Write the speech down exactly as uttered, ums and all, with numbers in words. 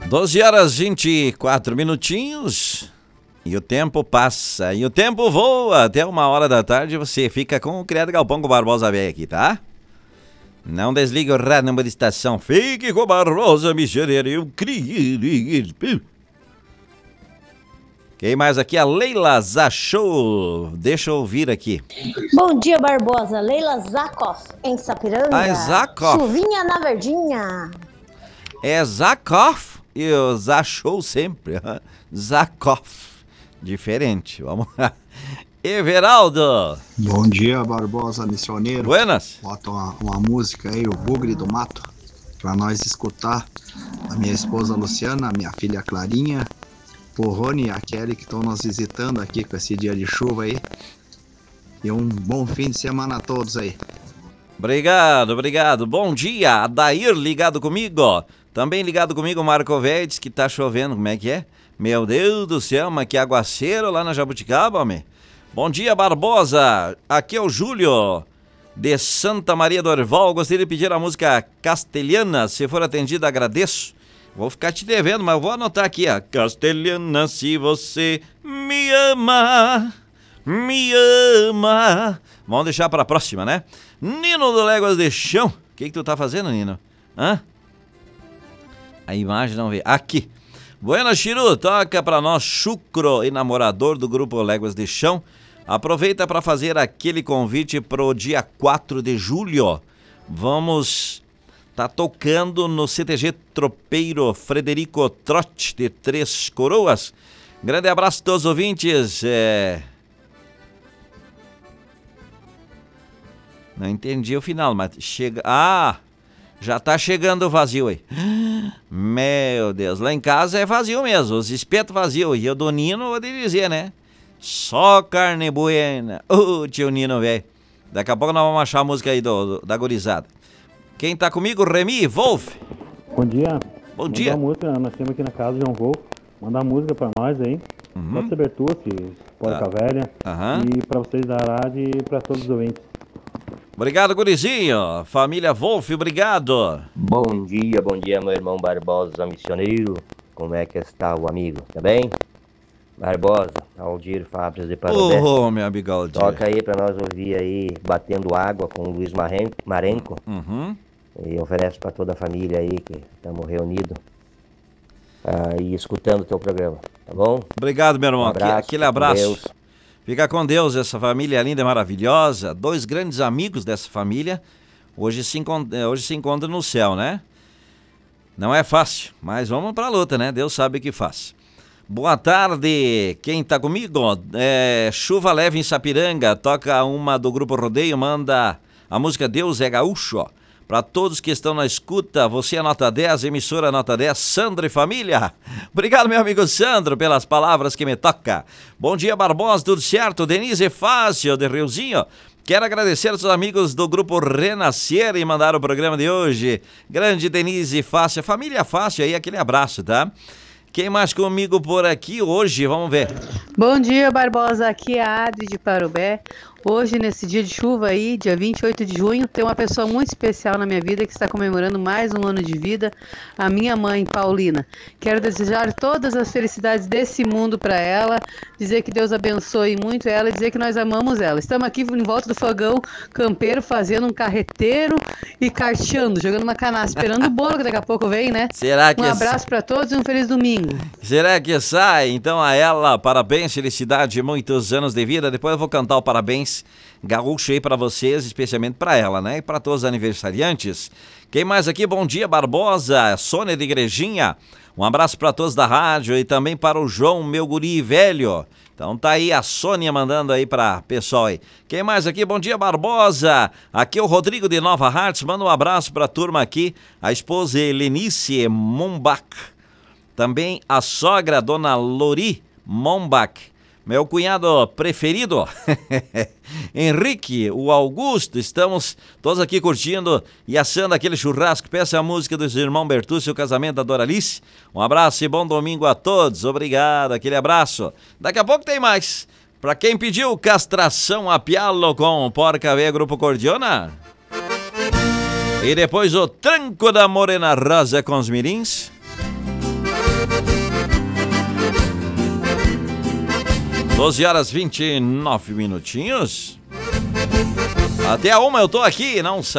doze horas e vinte e quatro minutinhos e o tempo passa, e o tempo voa. Até uma hora da tarde você fica com o Criado Galpão com o Barbosa Velho aqui, tá? Não desligue o rádio de estação, fique com o Barbosa Michaneiro, eu criei. Quem mais aqui? A Leila Zachou. Deixa eu ouvir aqui. Bom dia, Barbosa. Leila Zakoff, em Sapiranga. Ah, Zakoff. Chuvinha na Verdinha. É Zakoff e o Zachou sempre. Zakoff. Diferente. Vamos lá. Everaldo. Bom dia, Barbosa Missioneiro. Buenas. Bota uma, uma música aí, o Bugre do Mato, pra nós escutar. A minha esposa Luciana, a minha filha Clarinha, o Rony e a Kelly que estão nos visitando aqui com esse dia de chuva aí. E um bom fim de semana a todos aí. Obrigado, obrigado. Bom dia, Adair ligado comigo. Também ligado comigo o Marco Vedes, que tá chovendo. Como é que é? Meu Deus do céu, mas que aguaceiro lá na Jabuticaba, homem. Bom dia, Barbosa. Aqui é o Júlio, de Santa Maria do Orval. Gostaria de pedir a música Castelhana. Se for atendida, agradeço. Vou ficar te devendo, mas vou anotar aqui, ó. Castelhana, se você me ama, me ama. Vamos deixar para a próxima, né? Nino do Léguas de Chão. O que que tu tá fazendo, Nino? Hã? A imagem não vê. Aqui. Buena, Chiru, toca pra nós Chucro, enamorador do grupo Léguas de Chão. Aproveita para fazer aquele convite pro dia quatro de julho. Vamos... Tá tocando no C T G Tropeiro Frederico Trotti de Três Coroas. Grande abraço a todos os ouvintes. É... Não entendi o final, mas chega... Ah, já tá chegando o vazio aí. Meu Deus, lá em casa é vazio mesmo, os espetos vazios. E o do Nino, vou te dizer, né? Só carne buena. Ô, tio Nino, velho. Daqui a pouco nós vamos achar a música aí do, do, da gurizada. Quem tá comigo? Remy, Wolf. Bom dia. Bom Manda dia. Uma música, nós temos aqui na casa do João Wolf. Mandar música pra nós aí. Uhum. Pode ser Bertucci, Porca Tá. Velha. Aham. E pra vocês da rádio e pra todos os ouvintes. Obrigado, gurizinho. Família Wolf, obrigado. Bom dia, bom dia, meu irmão Barbosa Missioneiro. Como é que está o amigo? Tá bem? Barbosa, Aldir Fábrias de Parobé. Ô, meu amigo Aldir. Toca aí pra nós ouvir aí, Batendo Água com o Luiz Maren- Marenco. Uhum. E oferece pra toda a família aí que estamos reunidos ah, e escutando o teu programa, tá bom? Obrigado, meu irmão. Um abraço, Aquele abraço. com Deus. Fica com Deus, essa família linda e maravilhosa. Dois grandes amigos dessa família. Hoje se, encont- eh, hoje se encontram no céu, né? Não é fácil, mas vamos pra luta, né? Deus sabe o que faz. Boa tarde, quem tá comigo? É, Chuva Leve em Sapiranga, toca uma do Grupo Rodeio, manda a música Deus é Gaúcho. Para todos que estão na escuta, você é nota dez, emissora nota dez, Sandro e família. Obrigado, meu amigo Sandro, pelas palavras que me toca. Bom dia, Barbosa, tudo certo? Denise Fácil, de Riozinho. Quero agradecer aos amigos do Grupo Renascer e mandar o programa de hoje. Grande Denise Fácil, família Fácil aí, aquele abraço, tá? Quem mais comigo por aqui hoje? Vamos ver. Bom dia, Barbosa. Aqui é a Adri de Parobé. Hoje, nesse dia de chuva aí, dia vinte e oito de junho, tem uma pessoa muito especial na minha vida que está comemorando mais um ano de vida, a minha mãe, Paulina. Quero desejar todas as felicidades desse mundo para ela, dizer que Deus abençoe muito ela e dizer que nós amamos ela. Estamos aqui em volta do fogão campeiro, fazendo um carreteiro e carteando, jogando uma canastra, esperando o bolo que daqui a pouco vem, né? Será que Um abraço para todos e um feliz domingo. Será que sai? Então a ela, parabéns, felicidade, muitos anos de vida. Depois eu vou cantar o parabéns gaúcho aí pra vocês, especialmente pra ela, né? E pra todos os aniversariantes. Quem mais aqui? Bom dia, Barbosa, Sônia de Igrejinha. Um abraço pra todos da rádio e também para o João, meu guri velho. Então tá aí a Sônia mandando aí pra pessoal aí. Quem mais aqui? Bom dia, Barbosa. Aqui é o Rodrigo de Nova Hartz. Manda um abraço pra turma aqui. A esposa Helenice Mombach. Também a sogra, Dona Lori Mombach. Meu cunhado preferido, Henrique, o Augusto, estamos todos aqui curtindo e assando aquele churrasco. Peça a música dos irmãos Bertucci, o casamento da Doralice. Um abraço e bom domingo a todos. Obrigado, aquele abraço. Daqui a pouco tem mais. Pra quem pediu castração a pialo com Porca Véia Grupo Cordiona. E depois o tranco da Morena Rosa com os mirins. doze horas e vinte e nove minutinhos. Até a uma eu tô aqui, não sai.